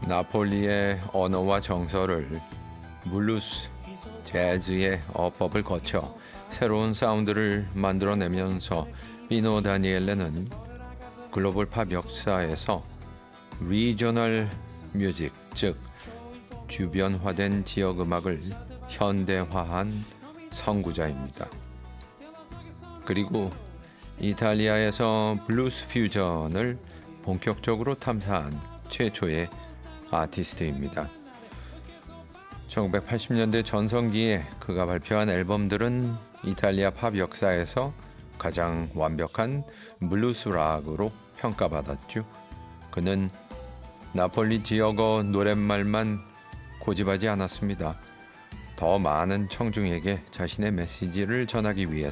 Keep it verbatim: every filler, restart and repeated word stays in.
나폴리의 언어와 정서를 블루스, 재즈의 어법을 거쳐 새로운 사운드를 만들어내면서 피노 다니엘레는 글로벌 팝 역사에서 리저널 뮤직, 즉 주변화된 지역 음악을 현대화한 선구자입니다. 그리고 이탈리아에서 블루스 퓨전을 본격적으로 탐사한 최초의 아티스트입니다. 천구백팔십 년대 전성기에 그가 발표한 앨범들은 이탈리아 팝 역사에서 가장 완벽한 블루스 락으로 평가받았죠. 그는 나폴리 지역어 노랫말만 고집하지 않았습니다. 더 많은 청중에게 자신의 메시지를 전하기 위해서